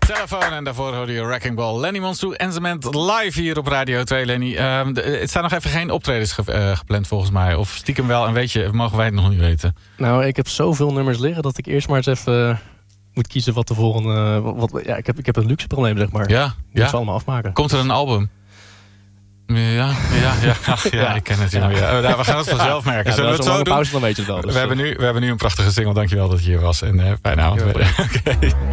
Telefoon en daarvoor hoorde je Wrecking Ball. Lenny Monsou en Cement live hier op Radio 2, Lenny. Het staan nog even geen optredens gepland volgens mij. Of stiekem wel, en weet je, mogen wij het nog niet weten? Nou, ik heb zoveel nummers liggen dat ik eerst maar eens even moet kiezen wat de volgende... ik heb een luxe probleem, zeg maar. Ja, Ik moet ze allemaal afmaken. Komt er een album? Ja, ik ken het. Ja. We gaan het vanzelf merken. Ja, Zullen we het zo doen? Pauze, dan weet je het wel. Dus we hebben nu een prachtige single. Dankjewel dat je hier was. En fijne avond. Ja, Oké.